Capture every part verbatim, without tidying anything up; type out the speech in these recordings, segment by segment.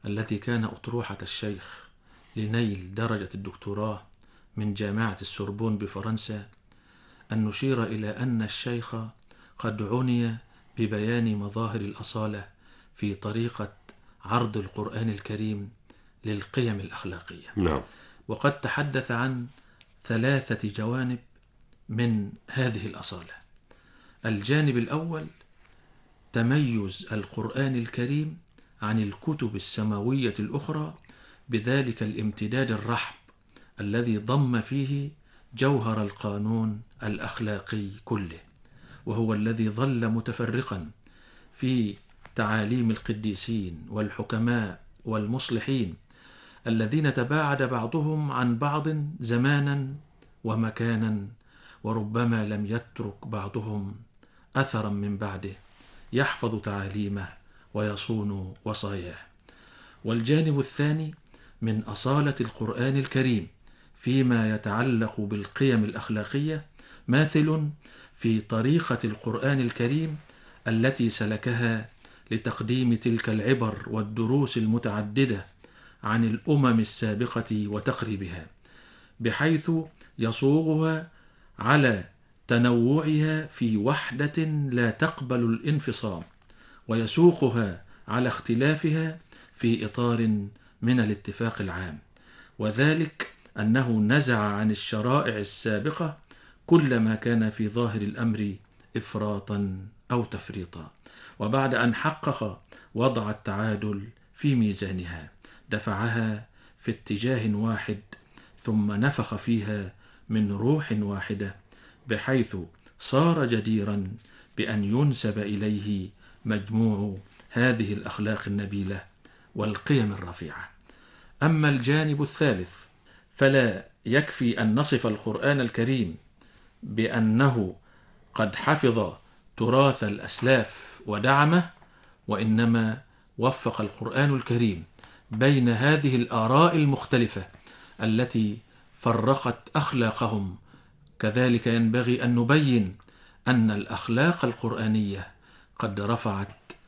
الذي كان أطروحة الشيخ لنيل درجة الدكتوراه من جامعة السوربون بفرنسا أن نشير إلى أن الشيخ قد عني ببيان مظاهر الأصالة في طريقة عرض القرآن الكريم للقيم الأخلاقية. نعم. وقد تحدث عن ثلاثة جوانب من هذه الأصالة. الجانب الأول تميز القرآن الكريم عن الكتب السماوية الأخرى بذلك الامتداد الرحب الذي ضم فيه جوهر القانون الأخلاقي كله، وهو الذي ظل متفرقا في تعاليم القديسين والحكماء والمصلحين الذين تباعد بعضهم عن بعض زمانا ومكانا، وربما لم يترك بعضهم أثرا من بعده يحفظ تعاليمه ويصون وصاياه. والجانب الثاني من أصالة القرآن الكريم فيما يتعلق بالقيم الأخلاقية ماثل في طريقة القرآن الكريم التي سلكها لتقديم تلك العبر والدروس المتعددة عن الأمم السابقة وتقريبها، بحيث يصوغها على تنوعها في وحدة لا تقبل الانفصام، ويسوقها على اختلافها في إطار من الاتفاق العام، وذلك أنه نزع عن الشرائع السابقة كل ما كان في ظاهر الأمر إفراطا أو تفريطا، وبعد أن حقق وضع التعادل في ميزانها دفعها في اتجاه واحد، ثم نفخ فيها من روح واحدة، بحيث صار جديرا بأن ينسب إليه مجموع هذه الأخلاق النبيلة والقيم الرفيعة. أما الجانب الثالث فلا يكفي أن نصف القرآن الكريم بأنه قد حفظ تراث الأسلاف ودعمه، وإنما وفق القرآن الكريم بين هذه الآراء المختلفة التي فرقت أخلاقهم. كذلك ينبغي أن نبين أن الأخلاق القرآنية قد رفعت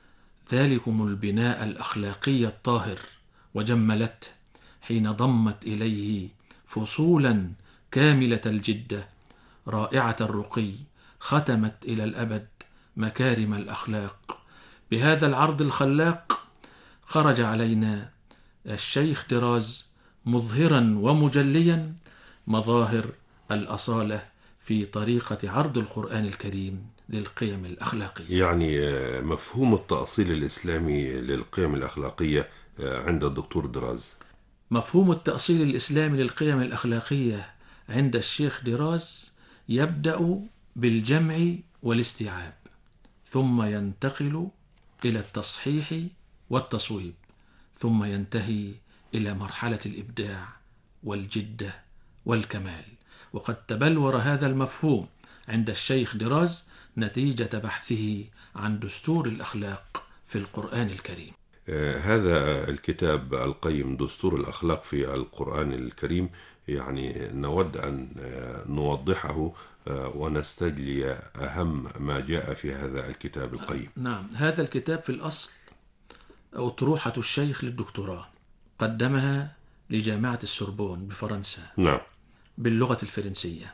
ذلكم البناء الأخلاقي الطاهر وجملته حين ضمت إليه فصولا كاملة الجدة رائعة الرقي ختمت إلى الأبد مكارم الأخلاق. بهذا العرض الخلاق خرج علينا الشيخ دراز مظهرا ومجليا مظاهر الأصالة في طريقة عرض القرآن الكريم للقيم الأخلاقية. يعني مفهوم التأصيل الإسلامي للقيم الأخلاقية عند الدكتور دراز. مفهوم التأصيل الإسلامي للقيم الأخلاقية عند الشيخ دراز يبدأ بالجمع والاستيعاب، ثم ينتقل إلى التصحيح والتصويب، ثم ينتهي إلى مرحلة الإبداع والجدة والكمال. وقد تبلور هذا المفهوم عند الشيخ دراز نتيجة بحثه عن دستور الأخلاق في القرآن الكريم. آه هذا الكتاب القيم دستور الأخلاق في القرآن الكريم، يعني نود أن آه نوضحه آه ونستجلي أهم ما جاء في هذا الكتاب القيم. نعم، هذا الكتاب في الأصل أطروحة الشيخ للدكتوراه قدمها لجامعة السوربون بفرنسا. نعم. باللغة الفرنسية،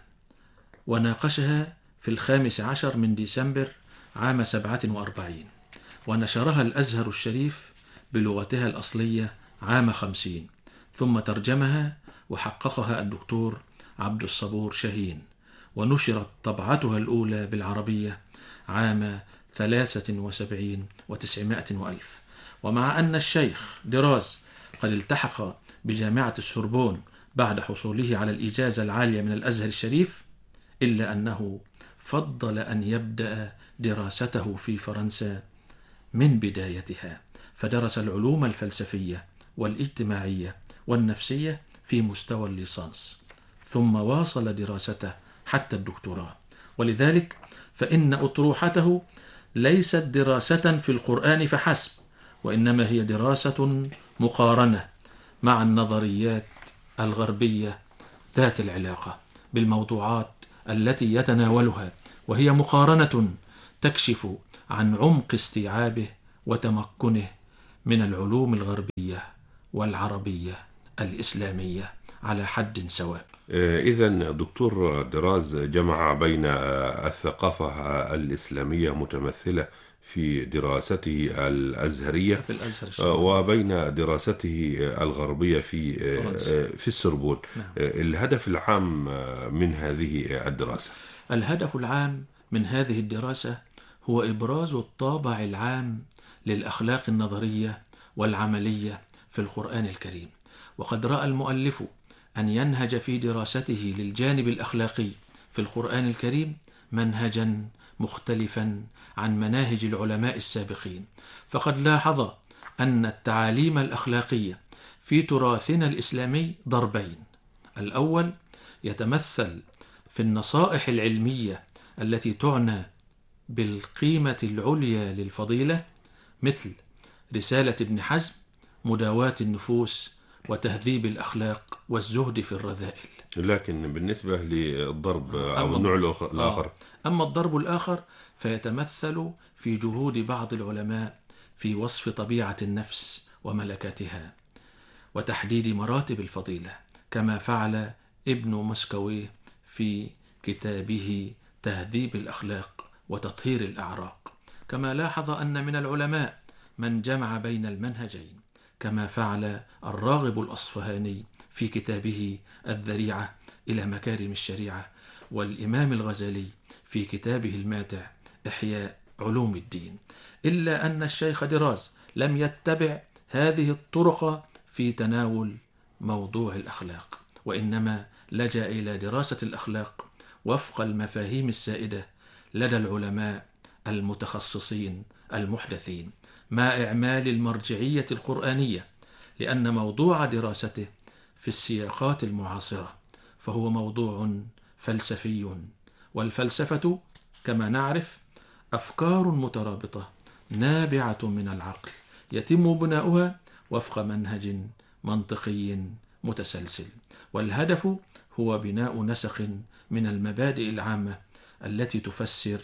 وناقشها في الخامس عشر من ديسمبر عام سبعة وأربعين، ونشرها الأزهر الشريف بلغتها الأصلية عام خمسين، ثم ترجمها وحققها الدكتور عبد الصبور شاهين، ونشرت طبعتها الأولى بالعربية عام ثلاثة وسبعين وتسعمائة وألف. ومع أن الشيخ دراز قد التحق بجامعة السوربون بعد حصوله على الإجازة العالية من الأزهر الشريف، إلا أنه فضل أن يبدأ دراسته في فرنسا من بدايتها، فدرس العلوم الفلسفية والاجتماعية والنفسية في مستوى الليسانس، ثم واصل دراسته حتى الدكتوراه. ولذلك فإن أطروحته ليست دراسة في القرآن فحسب، وإنما هي دراسة مقارنة مع النظريات الغربية ذات العلاقة بالموضوعات التي يتناولها، وهي مقارنة تكشف عن عمق استيعابه وتمكنه من العلوم الغربية والعربية الإسلامية على حد سواء. إذا دكتور دراز جمع بين الثقافة الإسلامية متمثلة في دراسته الأزهرية في الأزهر وبين دراسته الغربية في فرنسا. في السوربون. نعم. الهدف العام من هذه الدراسة؟ الهدف العام من هذه الدراسة هو إبراز الطابع العام للأخلاق النظرية والعملية في القرآن الكريم. وقد رأى المؤلف أن ينهج في دراسته للجانب الأخلاقي في القرآن الكريم منهجا مختلفا عن مناهج العلماء السابقين، فقد لاحظ أن التعاليم الأخلاقية في تراثنا الإسلامي ضربين: الأول يتمثل في النصائح العلمية التي تعنى بالقيمة العليا للفضيلة، مثل رسالة ابن حزم مداواة النفوس وتهذيب الأخلاق والزهد في الرذائل. لكن بالنسبة للضرب أو أما النوع الآخر أما الضرب الآخر فيتمثل في جهود بعض العلماء في وصف طبيعة النفس وملكاتها وتحديد مراتب الفضيلة، كما فعل ابن مسكوي في كتابه تهذيب الأخلاق وتطهير الأعراق. كما لاحظ أن من العلماء من جمع بين المنهجين، كما فعل الراغب الأصفهاني في كتابه الذريعة إلى مكارم الشريعة، والإمام الغزالي في كتابه الماتع إحياء علوم الدين. إلا أن الشيخ دراز لم يتبع هذه الطرق في تناول موضوع الأخلاق، وإنما لجأ إلى دراسة الأخلاق وفق المفاهيم السائدة لدى العلماء المتخصصين المحدثين، مع إعمال المرجعية القرآنية، لأن موضوع دراسته في السياقات المعاصرة فهو موضوع فلسفي، والفلسفة كما نعرف أفكار مترابطة نابعة من العقل يتم بناؤها وفق منهج منطقي متسلسل، والهدف هو بناء نسق من المبادئ العامة التي تفسر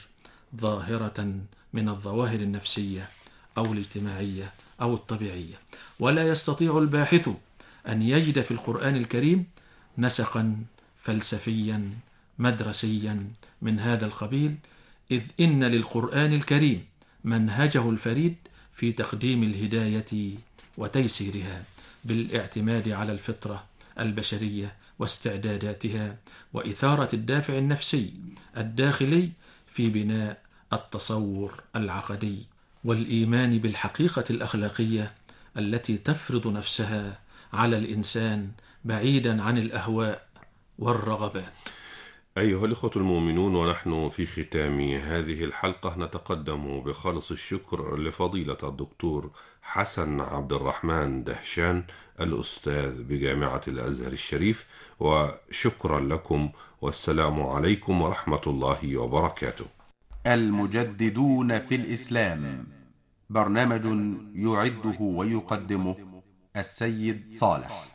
ظاهرة من الظواهر النفسية أو الاجتماعية أو الطبيعية. ولا يستطيع الباحث أن يجد في القرآن الكريم نسقا فلسفيا مدرسيا من هذا القبيل، إذ إن للقرآن الكريم منهجه الفريد في تقديم الهداية وتيسيرها بالاعتماد على الفطرة البشرية واستعداداتها، وإثارة الدافع النفسي الداخلي في بناء التصور العقدي والإيمان بالحقيقة الأخلاقية التي تفرض نفسها على الإنسان بعيدا عن الأهواء والرغبات. أيها الأخوة المؤمنون، ونحن في ختام هذه الحلقة نتقدم بخالص الشكر لفضيلة الدكتور حسن عبد الرحمن دهشان الأستاذ بجامعة الأزهر الشريف، وشكرا لكم، والسلام عليكم ورحمة الله وبركاته. المجددون في الإسلام، برنامج يعده ويقدمه السيد صالح.